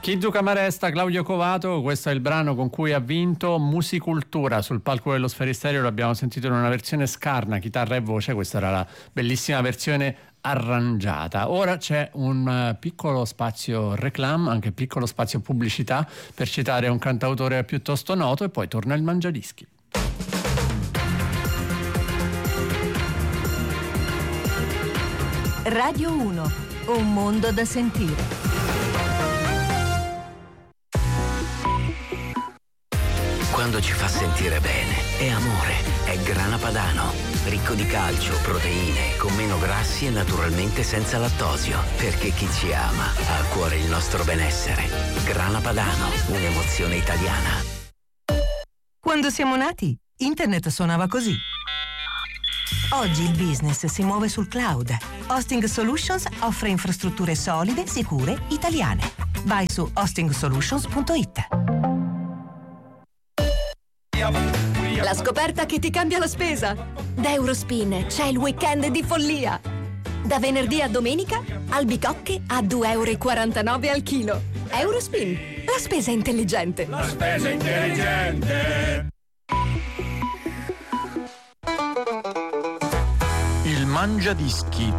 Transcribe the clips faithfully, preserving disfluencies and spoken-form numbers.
Chiddu Camaresta, Claudio Covato, questo è il brano con cui ha vinto Musicultura sul palco dello Sferisterio. L'abbiamo sentito in una versione scarna, chitarra e voce. Questa era la bellissima versione arrangiata. Ora c'è un piccolo spazio reclam, anche piccolo spazio pubblicità, per citare un cantautore piuttosto noto, e poi torna il Mangiadischi. Radio uno, un mondo da sentire. Quando ci fa sentire bene, è amore, è Grana Padano, ricco di calcio, proteine, con meno grassi e naturalmente senza lattosio, perché chi ci ama ha a cuore il nostro benessere. Grana Padano, un'emozione italiana. Quando siamo nati, internet suonava così. Oggi il business si muove sul cloud. Hosting Solutions offre infrastrutture solide, sicure, italiane. Vai su hosting solutions punto it. La scoperta che ti cambia la spesa. Da Eurospin c'è il weekend di follia. Da venerdì a domenica, albicocche a due e quarantanove euro al chilo. Eurospin, la spesa intelligente. La spesa intelligente. Il Mangiadischi.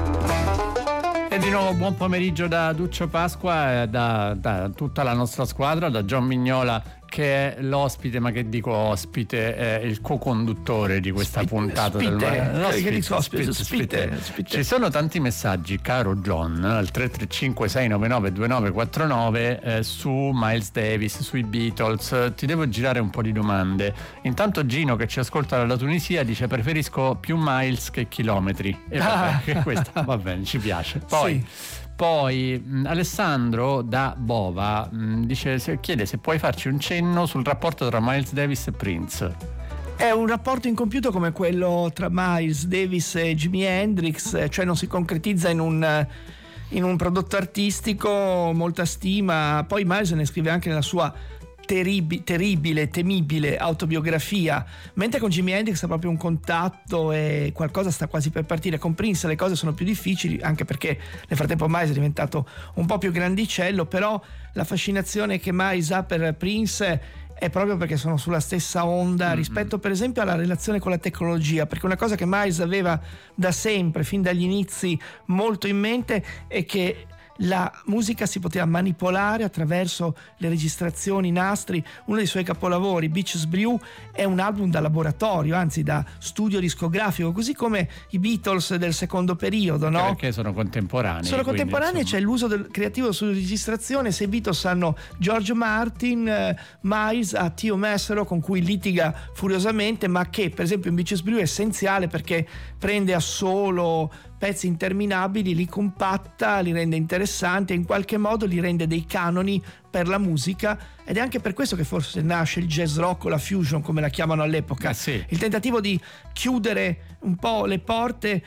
E di nuovo buon pomeriggio da Duccio Pasqua e da, da tutta la nostra squadra, da John Mignola, che è l'ospite, ma che dico ospite, è il co-conduttore di questa spite, puntata spite, del no, che spite, dico ospite, spite, spite, spite. spite. Ci sono tanti messaggi, caro John, al tre tre cinque sei nove nove due nove quattro nove eh, su Miles Davis, sui Beatles. Ti devo girare un po' di domande. Intanto Gino, che ci ascolta dalla Tunisia, dice: preferisco più miles che chilometri. E vabbè, ah. che questa va bene, ci piace. Poi sì. Poi mh, Alessandro da Bova mh, dice, se, chiede se puoi farci un cenno sul rapporto tra Miles Davis e Prince. È un rapporto incompiuto come quello tra Miles Davis e Jimi Hendrix, cioè non si concretizza in un, in un prodotto artistico, molta stima. Poi Miles ne scrive anche nella sua Terribi, terribile, temibile autobiografia, mentre con Jimi Hendrix è proprio un contatto e qualcosa sta quasi per partire. Con Prince le cose sono più difficili, anche perché nel frattempo Miles è diventato un po' più grandicello, però la fascinazione che Miles ha per Prince è proprio perché sono sulla stessa onda mm-hmm. rispetto per esempio alla relazione con la tecnologia, perché una cosa che Miles aveva da sempre, fin dagli inizi, molto in mente è che la musica si poteva manipolare attraverso le registrazioni, i nastri. Uno dei suoi capolavori, Beaches Brew, è un album da laboratorio, anzi da studio discografico, così come i Beatles del secondo periodo, no? Perché sono contemporanei. Sono contemporanei, c'è l'uso del creativo sulla registrazione. Se i Beatles hanno George Martin, eh, Miles ha Tio Messero, con cui litiga furiosamente, ma che per esempio in Beaches Brew è essenziale perché prende a solo pezzi interminabili, li compatta, li rende interessanti e in qualche modo li rende dei canoni per la musica, ed è anche per questo che forse nasce il jazz rock o la fusion, come la chiamano all'epoca. Eh sì. Il tentativo di chiudere un po' le porte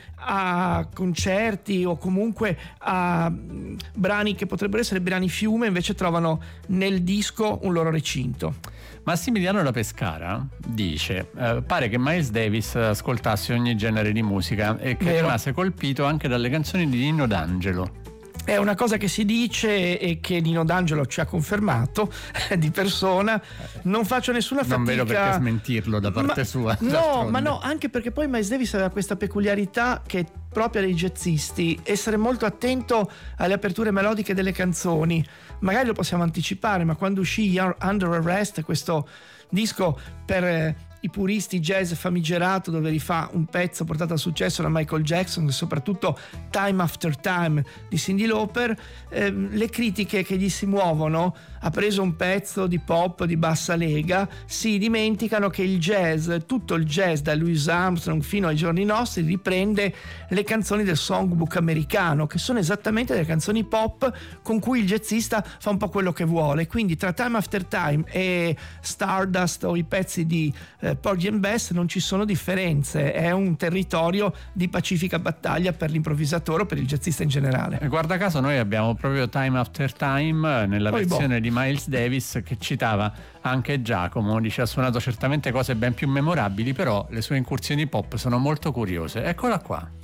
a concerti o comunque a brani che potrebbero essere brani fiume, invece trovano nel disco un loro recinto. Massimiliano da Pescara dice eh, pare che Miles Davis ascoltasse ogni genere di musica e che Vero. rimase colpito anche dalle canzoni di Nino D'Angelo. È una cosa che si dice e che Nino D'Angelo ci ha confermato di persona. Non faccio nessuna fatica. Non vedo perché smentirlo da parte ma, sua. No, ma no, anche perché poi Miles Davis aveva questa peculiarità che è propria dei jazzisti, essere molto attento alle aperture melodiche delle canzoni. Magari lo possiamo anticipare, ma quando uscì Under Arrest, questo disco per eh, i puristi jazz famigerato, dove rifà un pezzo portato al successo da Michael Jackson e soprattutto Time After Time di Cyndi Lauper, eh, le critiche che gli si muovono: ha preso un pezzo di pop di bassa lega, si dimenticano che il jazz, tutto il jazz da Louis Armstrong fino ai giorni nostri, riprende le canzoni del songbook americano, che sono esattamente delle canzoni pop con cui il jazzista fa un po' quello che vuole. Quindi tra Time After Time e Stardust o i pezzi di eh, Porgy and Bess non ci sono differenze, è un territorio di pacifica battaglia per l'improvvisatore o per il jazzista in generale. E guarda caso noi abbiamo proprio Time After Time nella Poi versione boh. di Miles Davis, che citava anche Giacomo, dice: ha suonato certamente cose ben più memorabili, però le sue incursioni pop sono molto curiose. Eccola qua.